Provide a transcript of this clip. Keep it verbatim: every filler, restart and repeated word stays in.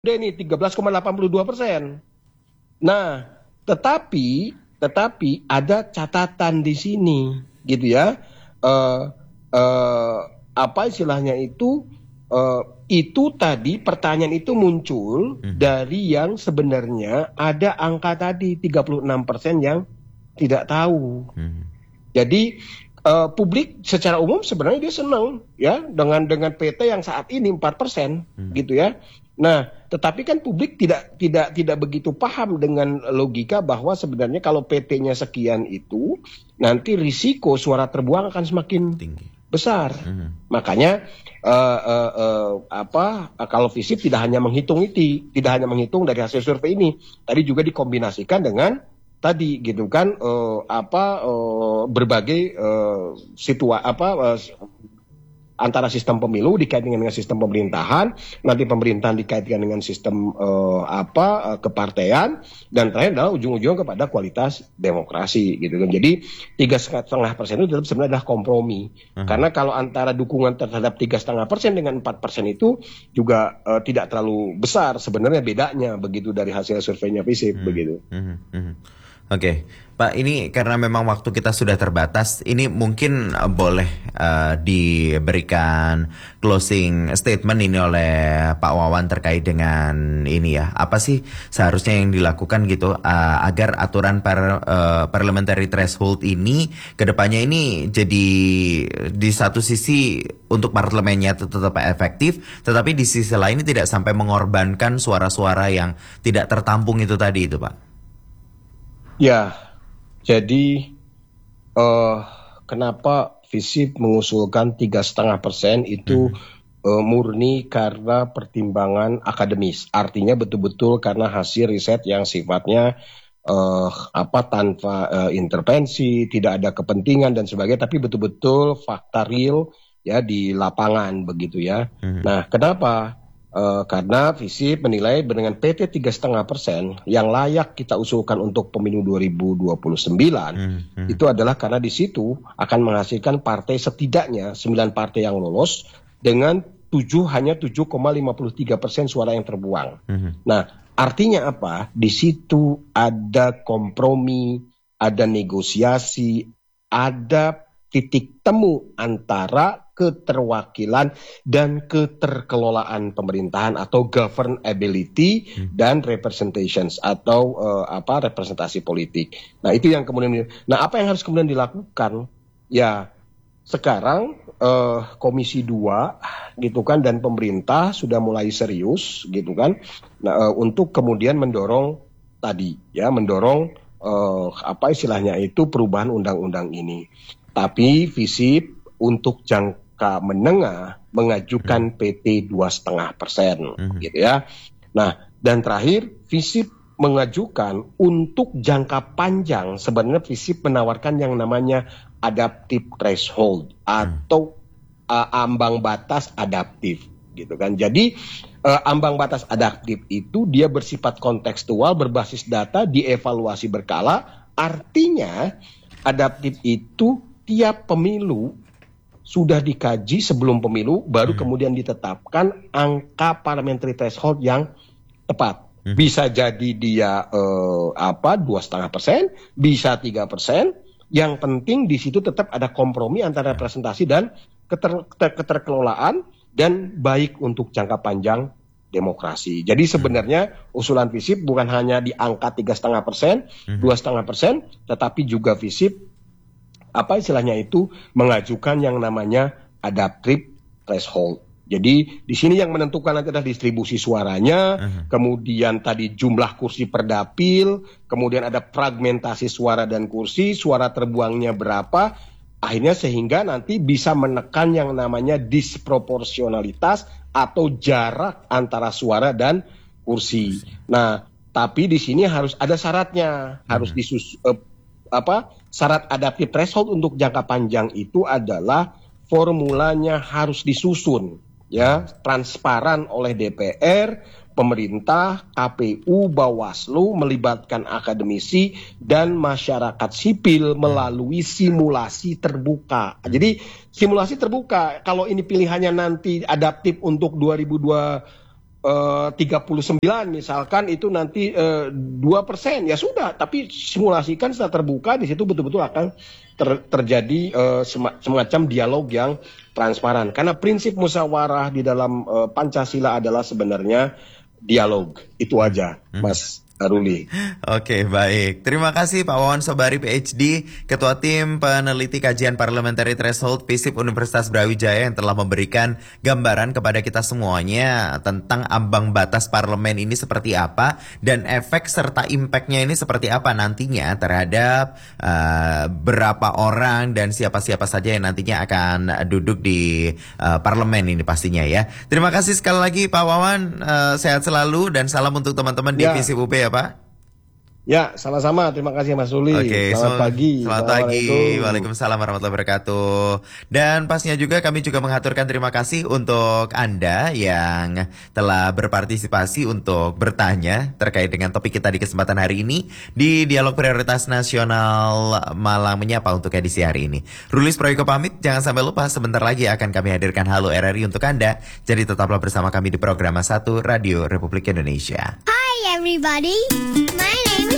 Udah ini tiga belas koma delapan dua persen. Nah, tetapi tetapi ada catatan di sini, gitu ya. Uh, uh, apa istilahnya itu? Uh, itu tadi pertanyaan itu muncul hmm. dari yang sebenarnya ada angka tadi tiga puluh enam persen yang tidak tahu. Hmm. Jadi uh, publik secara umum sebenarnya dia senang ya dengan dengan P T yang saat ini empat persen, hmm. gitu ya. Nah, tetapi kan publik tidak tidak tidak begitu paham dengan logika bahwa sebenarnya kalau P T-nya sekian itu nanti risiko suara terbuang akan semakin tinggi, besar. Mm-hmm. Makanya uh, uh, uh, apa kalau FISIP tidak hanya menghitung itu, tidak hanya menghitung dari hasil survei ini, tadi juga dikombinasikan dengan tadi gitu kan uh, apa uh, berbagai uh, situasi apa uh, antara sistem pemilu dikaitkan dengan sistem pemerintahan, nanti pemerintahan dikaitkan dengan sistem uh, apa uh, kepartean, dan terakhir adalah ujung-ujung kepada kualitas demokrasi gitu kan. Jadi tiga setengah persen itu sebenarnya adalah kompromi, uh-huh. karena kalau antara dukungan terhadap tiga setengah persen dengan empat persen itu juga uh, tidak terlalu besar sebenarnya bedanya begitu dari hasil surveinya FISIP uh-huh. begitu. Uh-huh. Uh-huh. Oke, okay. Pak, ini karena memang waktu kita sudah terbatas, ini mungkin uh, boleh uh, diberikan closing statement ini oleh Pak Wawan terkait dengan ini ya. Apa sih seharusnya yang dilakukan gitu uh, agar aturan par, uh, parliamentary threshold ini kedepannya ini jadi di satu sisi untuk parlemennya tetap efektif, tetapi di sisi lain tidak sampai mengorbankan suara-suara yang tidak tertampung itu tadi itu, Pak. Ya, jadi uh, kenapa FISIP mengusulkan tiga setengah persen itu hmm. uh, murni karena pertimbangan akademis, artinya betul-betul karena hasil riset yang sifatnya uh, apa tanpa uh, intervensi, tidak ada kepentingan dan sebagainya, tapi betul-betul fakta real ya di lapangan begitu ya. Hmm. Nah, kenapa? Uh, karena FISIP menilai dengan P T tiga setengah persen yang layak kita usulkan untuk pemilu dua ribu dua puluh sembilan hmm, hmm. itu adalah karena di situ akan menghasilkan partai setidaknya sembilan partai yang lolos dengan tujuh hanya tujuh koma lima tiga persen suara yang terbuang. Hmm. Nah, artinya apa? Di situ ada kompromi, ada negosiasi, ada titik temu antara keterwakilan dan keterkelolaan pemerintahan atau governability hmm. dan representations atau uh, apa representasi politik. Nah, itu yang kemudian. Nah, apa yang harus kemudian dilakukan? Ya, sekarang uh, Komisi dua gitu kan dan pemerintah sudah mulai serius gitu kan. Nah, uh, untuk kemudian mendorong tadi ya, mendorong uh, apa istilahnya itu perubahan undang-undang ini. Tapi FISIP untuk jangka menengah mengajukan P T dua setengah persen, gitu ya. Nah, dan terakhir FISIP mengajukan untuk jangka panjang sebenarnya FISIP menawarkan yang namanya adaptive threshold atau uh, ambang batas adaptif, gitu kan. Jadi uh, ambang batas adaptif itu dia bersifat kontekstual, berbasis data, dievaluasi berkala. Artinya adaptif itu tiap pemilu sudah dikaji sebelum pemilu, baru hmm. kemudian ditetapkan angka parliamentary threshold yang tepat. Hmm. Bisa jadi dia eh, apa dua setengah persen, bisa tiga persen. Yang penting di situ tetap ada kompromi antara representasi dan keter, keter, keterkelolaan dan baik untuk jangka panjang demokrasi. Jadi sebenarnya usulan FISIP bukan hanya di angka tiga setengah persen, dua setengah persen, tetapi juga FISIP apa istilahnya itu mengajukan yang namanya adaptive threshold. Jadi di sini yang menentukan nanti adalah distribusi suaranya, uh-huh. kemudian tadi jumlah kursi per dapil, kemudian ada fragmentasi suara dan kursi, suara terbuangnya berapa, akhirnya sehingga nanti bisa menekan yang namanya disproporsionalitas atau jarak antara suara dan kursi. Nah, tapi di sini harus ada syaratnya, harus uh-huh. disus uh, apa syarat adaptive threshold untuk jangka panjang itu adalah formulanya harus disusun ya transparan oleh D P R, pemerintah, K P U, Bawaslu, melibatkan akademisi dan masyarakat sipil melalui simulasi terbuka. Jadi simulasi terbuka, kalau ini pilihannya nanti adaptif untuk dua ribu dua uh, tiga puluh sembilan misalkan itu nanti uh, dua persen, ya sudah. Tapi simulasikan setelah terbuka, di situ betul-betul akan ter, terjadi uh, semacam dialog yang transparan. Karena prinsip musyawarah di dalam uh, Pancasila adalah sebenarnya dialog. Itu aja, Mas Ruli. Oke, baik. Terima kasih Pak Wawan Sobari, P H D, Ketua Tim Peneliti Kajian Parliamentary Threshold FISIP Universitas Brawijaya yang telah memberikan gambaran kepada kita semuanya tentang ambang batas parlemen ini seperti apa dan efek serta impact-nya ini seperti apa nantinya terhadap uh, berapa orang dan siapa-siapa saja yang nantinya akan duduk di uh, parlemen ini pastinya ya. Terima kasih sekali lagi Pak Wawan, uh, sehat selalu dan salam untuk teman-teman di Ya. FISIP U B ya Pak. Ya, sama-sama. Terima kasih Mas Ruli. Oke, selamat so, pagi. Selamat pagi. Waalaikumsalam warahmatullahi wabarakatuh. Dan pastinya juga kami juga mengaturkan terima kasih untuk Anda yang telah berpartisipasi untuk bertanya terkait dengan topik kita di kesempatan hari ini di Dialog Prioritas Nasional Malang Menyapa untuk edisi hari ini. Rulis Proyeko pamit, jangan sampai lupa sebentar lagi akan kami hadirkan Halo R R I untuk Anda. Jadi tetaplah bersama kami di program satu Radio Republik Indonesia. Hi everybody, my name